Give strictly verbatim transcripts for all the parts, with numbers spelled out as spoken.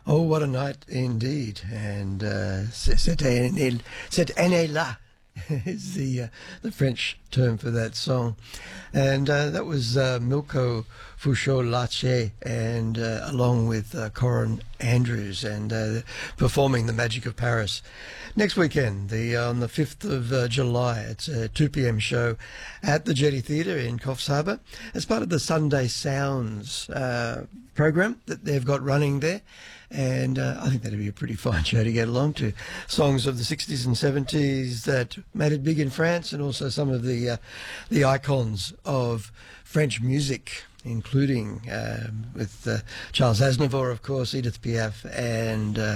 Oh, what a night indeed. And uh, cette année, cette année-là is the, uh, the French term for that song. And uh, that was uh, Milko Foucault-Lache, and uh, along with uh, Corin Andrews, and uh, performing The Magic of Paris. Next weekend, the uh, on the fifth of uh, July, it's a two p.m. show at the Jetty Theatre in Coffs Harbour as part of the Sunday Sounds uh, program that they've got running there. And uh, I think that'd be a pretty fine show to get along to. Songs of the sixties and seventies that made it big in France, and also some of the uh, the icons of French music, including uh, with uh, Charles Aznavour, of course, Edith Piaf, and uh,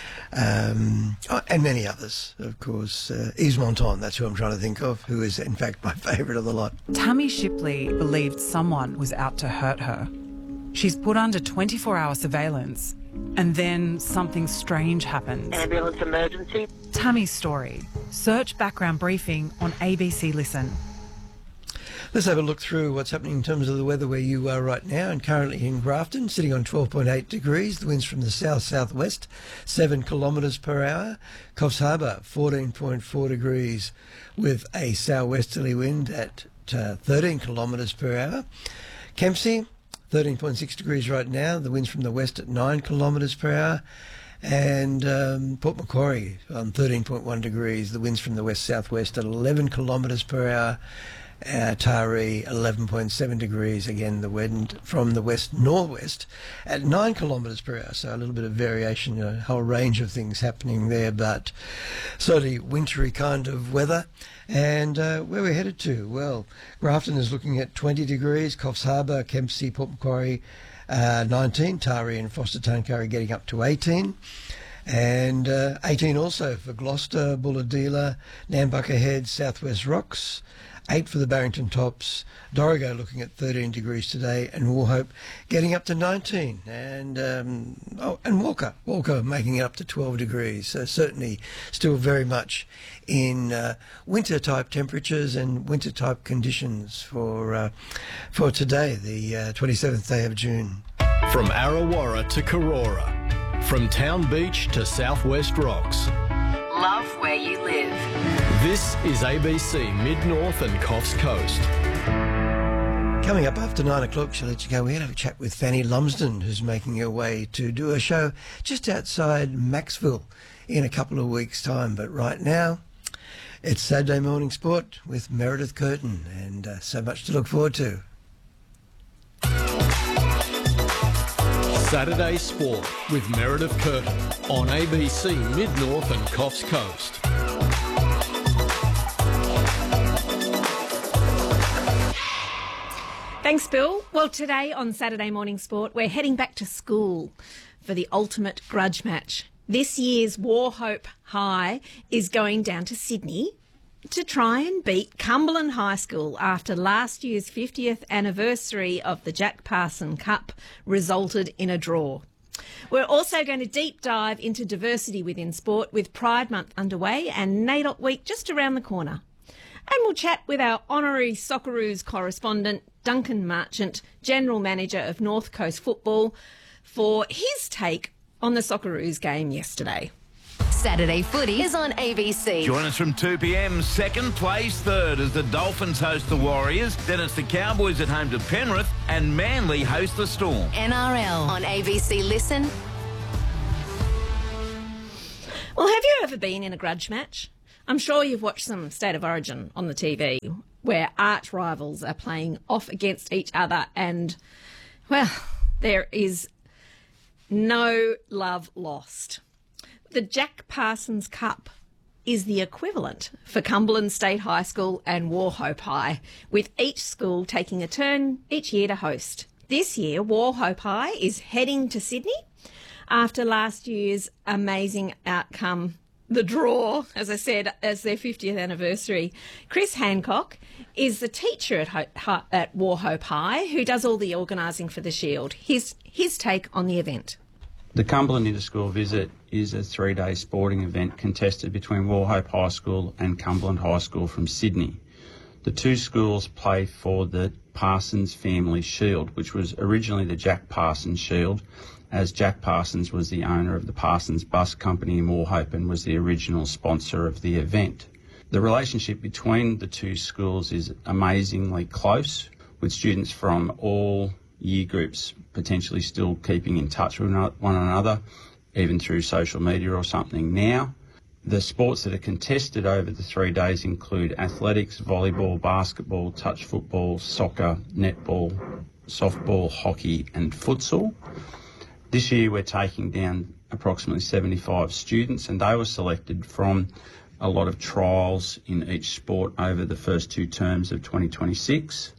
um, oh, and many others, of course. Uh, Yves Montand, that's who I'm trying to think of, who is in fact my favourite of the lot. Tammy Shipley believed someone was out to hurt her. She's put under twenty-four hour surveillance, and then something strange happened. Ambulance emergency. Tammy's story. Search background briefing on A B C Listen. Let's have a look through what's happening in terms of the weather where you are right now. And currently in Grafton, sitting on twelve point eight degrees. The winds from the south-southwest, seven kilometres per hour. Coffs Harbour, fourteen point four degrees with a southwesterly wind at uh, thirteen kilometres per hour. Kempsey, thirteen point six degrees right now. The winds from the west at nine kilometres per hour. And um, Port Macquarie on thirteen point one degrees. The winds from the west-southwest at eleven kilometres per hour. Uh, Taree, eleven point seven degrees. Again, the wind from the west-northwest at nine kilometres per hour. So a little bit of variation, a whole range of things happening there, but certainly wintry kind of weather. And uh, where we're headed to? Well, Grafton is looking at twenty degrees. Coffs Harbour, Kempsey, Port Macquarie, uh, nineteen. Taree and Forster Tuncurry getting up to eighteen. And uh, eighteen also for Gloucester, Bulahdelah, Nambucca Head, Southwest Rocks. eight for the Barrington Tops. Dorrigo looking at thirteen degrees today, and Wauchope getting up to nineteen. And um, oh, and Walker, Walker making it up to twelve degrees. So certainly still very much in uh, winter-type temperatures and winter-type conditions for uh, for today, the uh, twenty-seventh day of June. From Arrawarra to Karora, from Town Beach to Southwest Rocks. Love where you live. This is A B C Mid-North and Coffs Coast. Coming up after nine o'clock, she'll let you go. We're going to have a chat with Fanny Lumsden, who's making her way to do a show just outside Maxville in a couple of weeks' time. But right now, it's Saturday Morning Sport with Meredith Curtin, and uh, so much to look forward to. Saturday Sport with Meredith Curtin on A B C Mid-North and Coffs Coast. Thanks, Bill. Well, today on Saturday Morning Sport, we're heading back to school for the ultimate grudge match. This year's Wauchope High is going down to Sydney to try and beat Cumberland High School after last year's fiftieth anniversary of the Jack Parson Cup resulted in a draw. We're also going to deep dive into diversity within sport with Pride Month underway and NAIDOC Week just around the corner. And we'll chat with our honorary Socceroos correspondent, Duncan Marchant, General Manager of North Coast Football, for his take on the Socceroos game yesterday. Saturday footy is on A B C. Join us from two p.m. Second plays third as the Dolphins host the Warriors. Then it's the Cowboys at home to Penrith, and Manly host the Storm. N R L on A B C Listen. Well, have you ever been in a grudge match? I'm sure you've watched some State of Origin on the T V where arch rivals are playing off against each other and, well, there is no love lost. The Jack Parsons Cup is the equivalent for Cumberland State High School and Wauchope High, with each school taking a turn each year to host. This year, Wauchope High is heading to Sydney after last year's amazing outcome, the draw, as I said, as their fiftieth anniversary. Chris Hancock is the teacher at, Ho- at Wauchope High who does all the organising for the Shield. His, his take on the event. The Cumberland Interschool Visit is a three-day sporting event contested between Wauchope High School and Cumberland High School from Sydney. The two schools play for the Parsons Family Shield, which was originally the Jack Parsons Shield, as Jack Parsons was the owner of the Parsons Bus Company in Wauchope and was the original sponsor of the event. The relationship between the two schools is amazingly close, with students from all year groups potentially still keeping in touch with one another, even through social media or something now. The sports that are contested over the three days include athletics, volleyball, basketball, touch football, soccer, netball, softball, hockey and futsal. This year we're taking down approximately seventy-five students, and they were selected from a lot of trials in each sport over the first two terms of twenty twenty-six.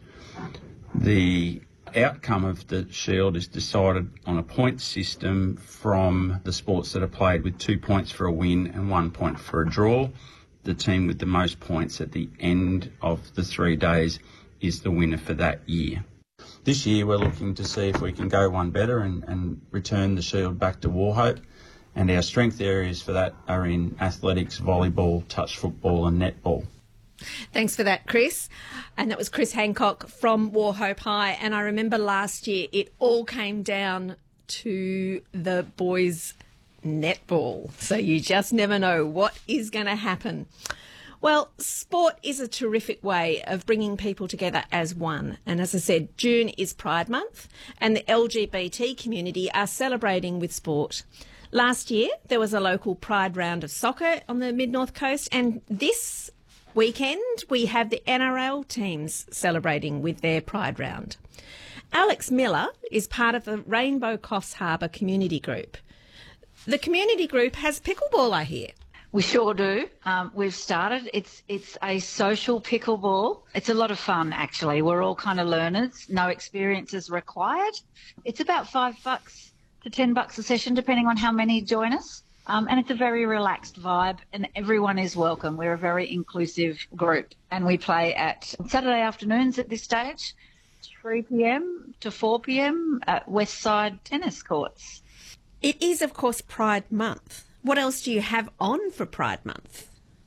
The outcome of the Shield is decided on a point system from the sports that are played, with two points for a win and one point for a draw. The team with the most points at the end of the three days is the winner for that year. This year we're looking to see if we can go one better and, and return the Shield back to Wauchope, and our strength areas for that are in athletics, volleyball, touch football and netball. Thanks for that, Chris. And that was Chris Hancock from Wauchope High. And I remember last year it all came down to the boys' netball. So you just never know what is going to happen. Well, sport is a terrific way of bringing people together as one. And as I said, June is Pride Month, and the L G B T community are celebrating with sport. Last year, there was a local Pride round of soccer on the Mid-North Coast, and this weekend we have the N R L teams celebrating with their Pride round. Alex Miller is part of the Rainbow Coffs Harbour community group. The community group has pickleball, I hear. We sure do. Um, we've started. It's it's a social pickleball. It's a lot of fun, actually. We're all kind of learners. No experience is required. It's about five bucks to ten bucks a session, depending on how many join us. Um, and it's a very relaxed vibe, and everyone is welcome. We're a very inclusive group, and we play at Saturday afternoons at this stage, three p.m. to four p.m. at Westside tennis courts. It is, of course, Pride Month. What else do you have on for Pride Month?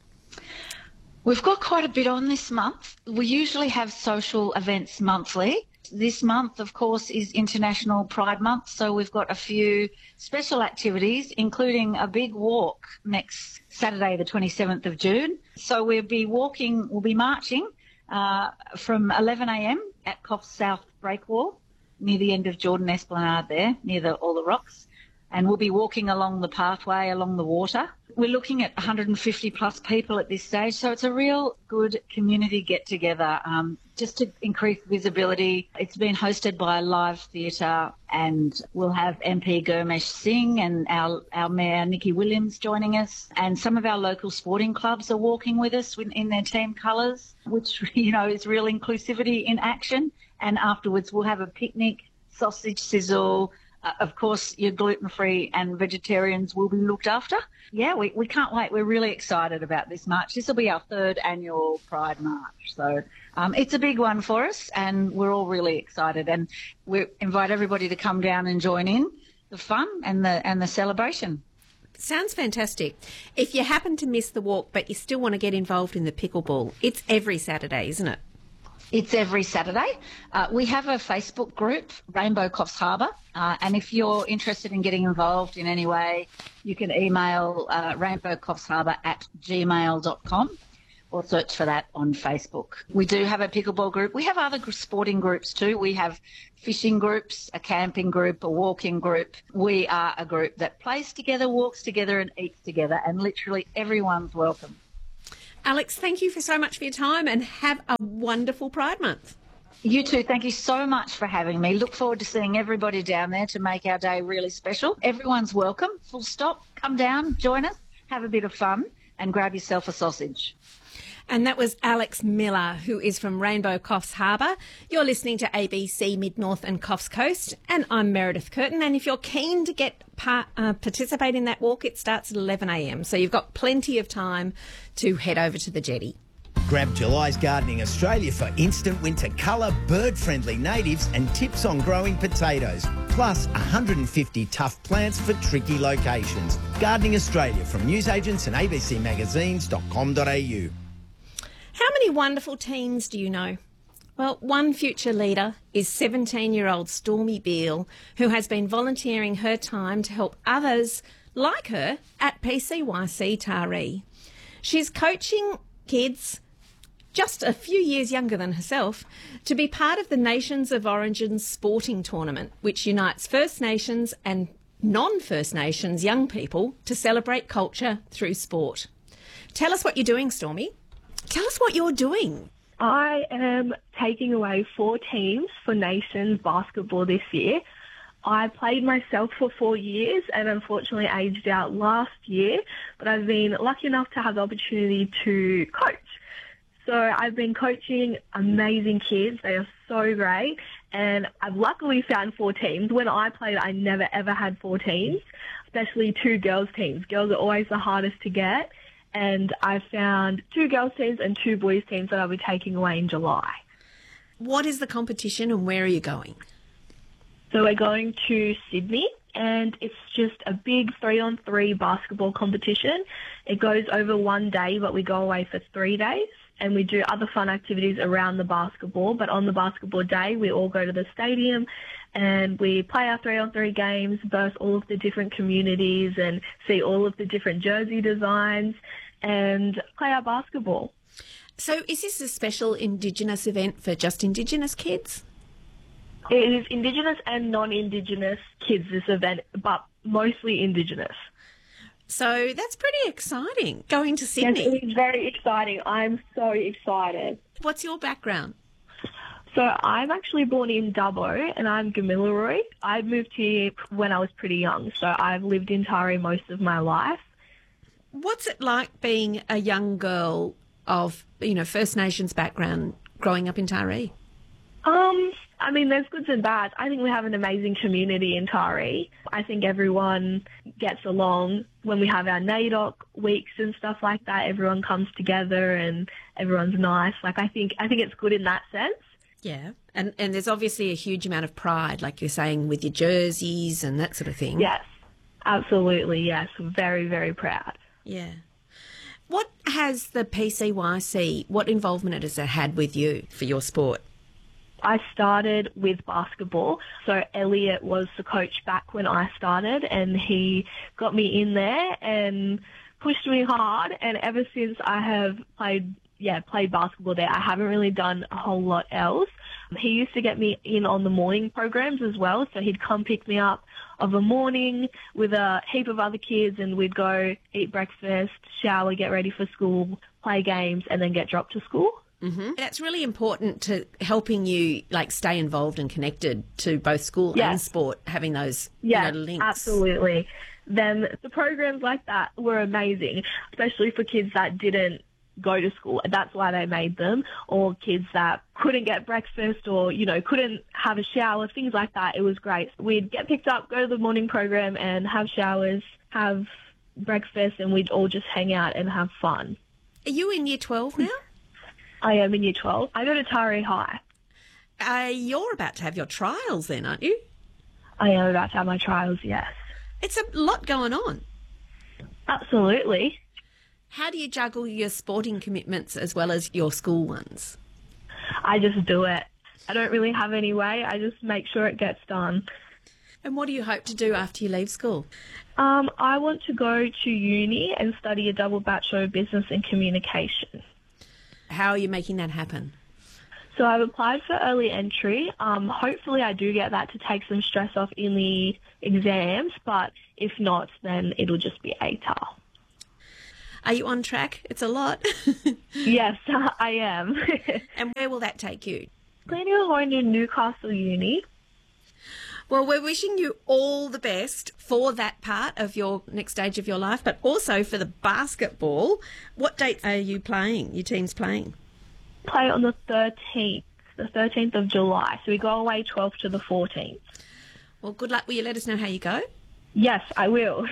We've got quite a bit on this month. We usually have social events monthly. This month, of course, is International Pride Month, so we've got a few special activities, including a big walk next Saturday, the twenty-seventh of June. So we'll be walking, we'll be marching uh, from eleven a.m. at Coffs South Breakwall, near the end of Jordan Esplanade there, near the, all the rocks. And we'll be walking along the pathway, along the water. We're looking at one hundred fifty plus people at this stage, so it's a real good community get-together, um, just to increase visibility. It's been hosted by Live Theatre, and we'll have M P Gurmesh Singh and our, our Mayor Nikki Williams joining us, and some of our local sporting clubs are walking with us in, in their team colours, which, you know, is real inclusivity in action. And afterwards we'll have a picnic, sausage sizzle. Uh, of course, your gluten-free and vegetarians will be looked after. Yeah, we, we can't wait. We're really excited about this march. This will be our third annual Pride March. So um, it's a big one for us, and we're all really excited. And we invite everybody to come down and join in the fun and the and the celebration. Sounds fantastic. If you happen to miss the walk but you still want to get involved in the pickleball, it's every Saturday, isn't it? It's every Saturday. Uh, we have a Facebook group, Rainbow Coffs Harbour, uh, and if you're interested in getting involved in any way, you can email uh, rainbowcoffsharbour at gmail dot com or search for that on Facebook. We do have a pickleball group. We have other sporting groups too. We have fishing groups, a camping group, a walking group. We are a group that plays together, walks together and eats together, and literally everyone's welcome. Alex, thank you for so much for your time, and have a wonderful Pride Month. You too. Thank you so much for having me. Look forward to seeing everybody down there to make our day really special. Everyone's welcome, full stop. Come down, join us, have a bit of fun, and grab yourself a sausage. And that was Alex Miller, who is from Rainbow Coffs Harbour. You're listening to A B C Mid-North and Coffs Coast, and I'm Meredith Curtin. And if you're keen to get part, uh, participate in that walk, it starts at eleven a.m. So you've got plenty of time to head over to the jetty. Grab July's Gardening Australia for instant winter colour, bird-friendly natives and tips on growing potatoes. Plus one hundred fifty tough plants for tricky locations. Gardening Australia from newsagents and a b c magazines dot com dot a u. How many wonderful teens do you know? Well, one future leader is seventeen-year-old Stormy Beale, who has been volunteering her time to help others like her at P C Y C Taree. She's coaching kids just a few years younger than herself to be part of the Nations of Origin sporting tournament, which unites First Nations and non-First Nations young people to celebrate culture through sport. Tell us what you're doing, Stormy. Tell us what you're doing. I am taking away four teams for Nations basketball this year. I played myself for four years and unfortunately aged out last year, but I've been lucky enough to have the opportunity to coach. So I've been coaching amazing kids. They are so great. And I've luckily found four teams. When I played, I never, ever had four teams, especially two girls' teams. Girls are always the hardest to get. And I found two girls' teams and two boys' teams that I'll be taking away in July. What is the competition and where are you going? So we're going to Sydney, and it's just a big three-on-three basketball competition. It goes over one day, but we go away for three days. And we do other fun activities around the basketball. But on the basketball day, we all go to the stadium and we play our three-on-three games, verse all of the different communities and see all of the different jersey designs and play our basketball. So is this a special Indigenous event for just Indigenous kids? It is Indigenous and non-Indigenous kids, this event, but mostly Indigenous. So that's pretty exciting, going to Sydney. Yes, it's very exciting. I'm so excited. What's your background? So I'm actually born in Dubbo and I'm Gamilaroi. I moved here when I was pretty young, so I've lived in Taree most of my life. What's it like being a young girl of, you know, First Nations background growing up in Taree? Um, I mean, there's goods and bads. I think we have an amazing community in Taree. I think everyone gets along. When we have our NAIDOC weeks and stuff like that, everyone comes together and everyone's nice. Like, I think, I think it's good in that sense. Yeah. And, and there's obviously a huge amount of pride, like you're saying, with your jerseys and that sort of thing. Yes, absolutely. Yes. Very, very proud. Yeah. What has the P C Y C, what involvement has it had with you for your sport? I started with basketball. So Elliot was the coach back when I started and he got me in there and pushed me hard. And ever since I have played, yeah, played basketball there, I haven't really done a whole lot else. He used to get me in on the morning programs as well. So he'd come pick me up of a morning with a heap of other kids and we'd go eat breakfast, shower, get ready for school, play games and then get dropped to school. Mm-hmm. That's really important to helping you like stay involved and connected to both school yes. and sport, having those yes, you know, links. Absolutely. Then the programs like that were amazing, especially for kids that didn't go to school. That's why they made them, or kids that couldn't get breakfast or, you know, couldn't have a shower, things like that. It was great. We'd get picked up, go to the morning program and have showers, have breakfast, and we'd all just hang out and have fun. Are you in year twelve now? I am in year twelve. I go to Taree High. Uh, you're about to have your trials then, aren't you? I am about to have my trials, yes. It's a lot going on. Absolutely. How do you juggle your sporting commitments as well as your school ones? I just do it. I don't really have any way. I just make sure it gets done. And what do you hope to do after you leave school? Um, I want to go to uni and study a double Bachelor of Business and Communication. How are you making that happen? So I've applied for early entry. Um, hopefully I do get that to take some stress off in the exams, but if not, then it'll just be A T A R. Are you on track? It's a lot. Yes, I am. And where will that take you? Planning on going to Newcastle Uni. Well, we're wishing you all the best for that part of your next stage of your life, but also for the basketball. What dates are you playing, your team's playing? Play on the thirteenth, the thirteenth of July. So we go away twelfth to the fourteenth. Well, good luck. Will you let us know how you go? Yes, I will.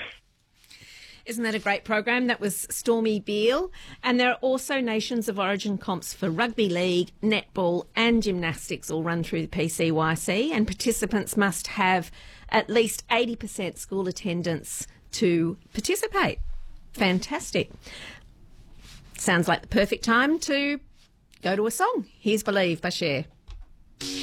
Isn't that a great program? That was Stormy Beale. And there are also Nations of Origin comps for rugby league, netball and gymnastics all run through the P C Y C, and participants must have at least eighty percent school attendance to participate. Fantastic. Sounds like the perfect time to go to a song. Here's Believe by Cher.